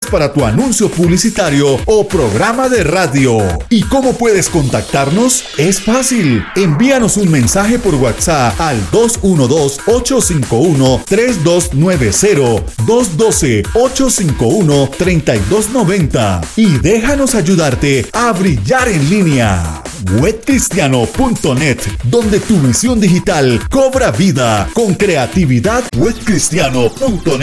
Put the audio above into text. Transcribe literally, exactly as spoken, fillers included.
para tu anuncio publicitario o programa de radio. ¿Y cómo puedes contactarnos? Es fácil. Envíanos un mensaje por WhatsApp al dos uno dos, ocho cinco uno, tres dos nueve cero, dos uno dos, ocho cinco uno, tres dos nueve cero y déjanos ayudarte a brillar en línea. web cristiano punto net, donde tu visión digital cobra vida con creatividad. web cristiano punto net